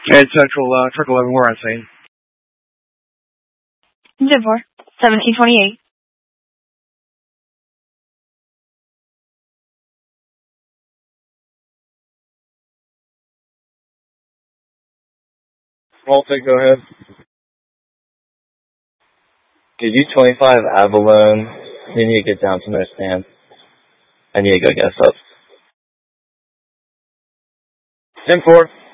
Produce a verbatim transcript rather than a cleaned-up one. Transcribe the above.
And Central, uh, Truck eleven, we're on scene. ten four, seventeen twenty-eight. Walter, go ahead. Could you twenty-five Avalon? You need to get down to my stand. I need to go get stuff. ten four.